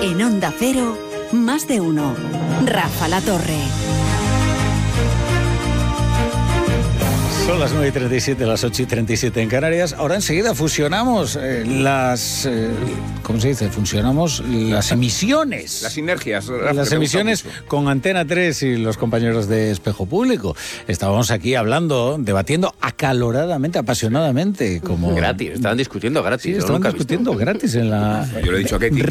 En Onda Cero, más de uno. Rafa La Torre. Son las 9:37, las 8:37 en Canarias. Ahora enseguida fusionamos ¿cómo se dice? Fusionamos las emisiones. Las sinergias. Las emisiones con Antena 3 y los compañeros de Espejo Público. Estábamos aquí hablando, debatiendo acaloradamente, apasionadamente. Como... Gratis, estaban discutiendo gratis. Sí, estaban discutiendo gratis en la... Yo le he dicho a Ketty.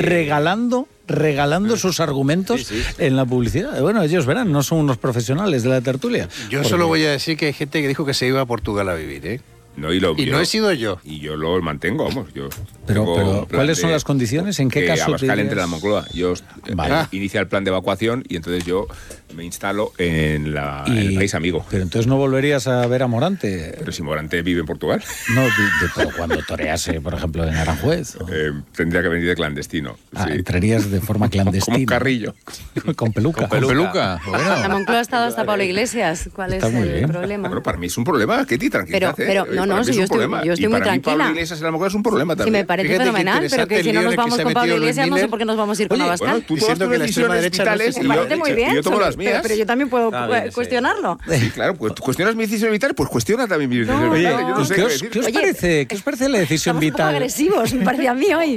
Regalando sus argumentos en la publicidad. Bueno, ellos verán, no son unos profesionales de la tertulia. Yo solo voy a decir que hay gente que dijo que se iba a Portugal a vivir, ¿eh? No, y no he sido yo. Y yo lo mantengo, vamos. Pero ¿cuáles son las condiciones? ¿En qué caso? Abascal entre la Moncloa. Yo inicia el plan de evacuación y entonces yo me instalo en el país amigo. Pero entonces no volverías a ver a Morante. Pero si Morante vive en Portugal. No, pero cuando torease, por ejemplo, en Aranjuez. Tendría que venir de clandestino. Sí. Entrarías de forma clandestina. Como Carrillo. Con peluca. Con peluca. Bueno. La Moncloa ha estado hasta Pablo Iglesias. ¿Cuál es el problema? Bueno, para mí es un problema, Ketty, tranquilidad. Pero no, si yo estoy muy tranquila. Pablo Iglesias en la Moncloa es un problema también. Sí, me parece fenomenal, pero que si no nos vamos con Pablo Iglesias, no sé por qué nos vamos a ir con Abascal. Bueno, tú tomas tus decisiones vitales me parece muy bien, y yo tomo las mías. Pero yo también puedo cuestionarlo. Sí, claro, pues tú cuestionas mis decisiones vitales, pues cuestiona también mis decisiones vitales. Yo no sé ¿Qué os parece la decisión vital? Estamos agresivos, me parecía a mí hoy.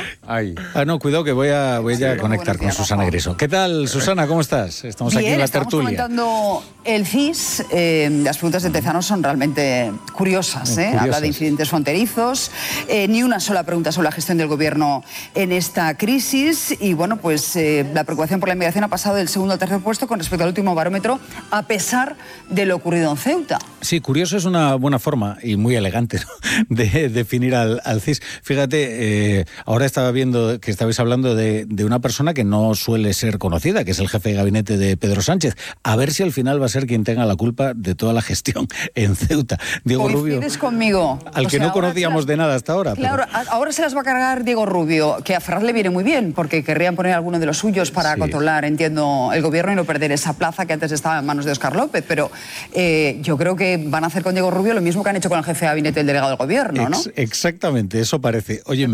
No, cuidado que voy a conectar con Susana Griso. ¿Qué tal, Susana? ¿Cómo estás? Estamos aquí en la tertulia. Estamos comentando el CIS. Las preguntas de Tezanos son realmente curiosas. Habla de incidentes fronterizos, ni una sola pregunta sobre la gestión del gobierno en esta crisis. Y bueno, pues la preocupación por la inmigración ha pasado del segundo al tercer puesto con respecto al último barómetro, a pesar de lo ocurrido en Ceuta. Sí, curioso es una buena forma y muy elegante, ¿no?, de definir al CIS. Fíjate, ahora estaba viendo que estabais hablando de una persona que no suele ser conocida, que es el jefe de gabinete de Pedro Sánchez. A ver si al final va a ser quien tenga la culpa de toda la gestión en Ceuta. Diego Rubio. ¿Coincides conmigo? Al que no conocíamos de nada hasta ahora. Claro, ahora se las va a cargar Diego Rubio, que a Ferraz le viene muy bien, porque querrían poner alguno de los suyos para controlar, entiendo, el gobierno y no perder esa plaza que antes estaba en manos de Óscar López. Pero yo creo que van a hacer con Diego Rubio lo mismo que han hecho con el jefe de gabinete y el delegado del gobierno, ¿no? Exactamente, eso parece. Oye,